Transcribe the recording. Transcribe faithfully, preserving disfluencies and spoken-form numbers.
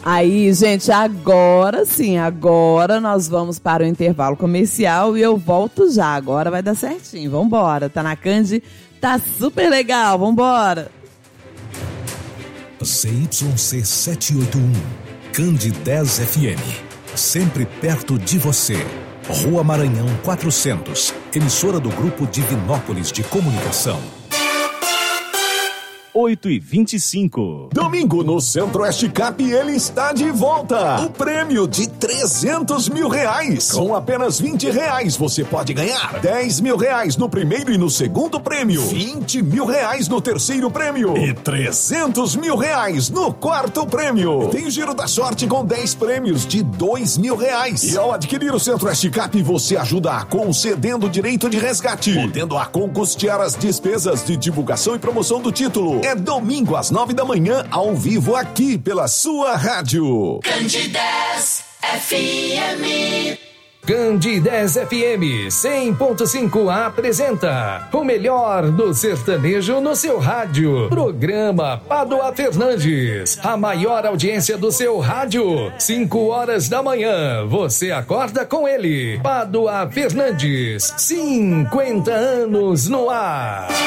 Aí, gente, agora sim, agora nós vamos para o intervalo comercial e eu volto já. Agora vai dar certinho, vambora. Tá na Candi, tá super legal, vambora. Z Y C setecentos e oitenta e um, Candi dez F M, sempre perto de você. Rua Maranhão quatrocentos, emissora do Grupo Divinópolis de Comunicação. oito e vinte e cinco. Domingo no Centro-Oeste Cap, ele está de volta. O prêmio de trezentos mil reais. Com apenas vinte reais você pode ganhar dez mil reais no primeiro e no segundo prêmio, vinte mil reais no terceiro prêmio e trezentos mil reais no quarto prêmio. Tem Giro da Sorte com dez prêmios de dois mil reais. E ao adquirir o Centro-Oeste Cap, você ajuda a concedendo o direito de resgate, podendo a custear as despesas de divulgação e promoção do título. É domingo às nove da manhã, ao vivo aqui pela sua rádio. Candi dez F M. Candi dez F M cem ponto cinco apresenta o melhor do sertanejo no seu rádio. Programa Padua Fernandes, a maior audiência do seu rádio. cinco horas da manhã, você acorda com ele. Padua Fernandes, cinquenta anos no ar.